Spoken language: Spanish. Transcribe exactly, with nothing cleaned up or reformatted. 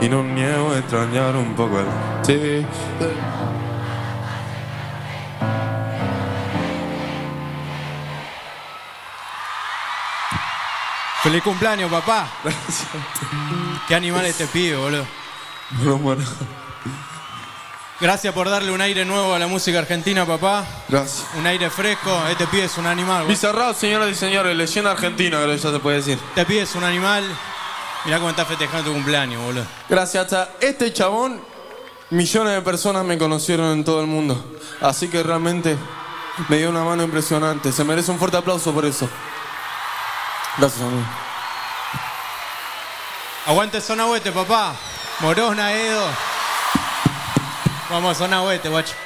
y no niego extrañar un poco el T V. Feliz cumpleaños, papá. Gracias. Qué animal este pibe, boludo. Bueno, bueno. Gracias por darle un aire nuevo a la música argentina, papá. Gracias. Un aire fresco. Este pibe es un animal, boludo. Bizarrap, señoras y señores, leyenda argentina, creo que ya se puede decir. Este pibe es un animal. Mirá cómo estás festejando tu cumpleaños, boludo. Gracias a este chabón, millones de personas me conocieron en todo el mundo. Así que realmente me dio una mano impresionante. Se merece un fuerte aplauso por eso. Gracias, amigo. Aguante Zona Oeste, papá. Morona, Edo. Vamos a Zona Oeste, guacho.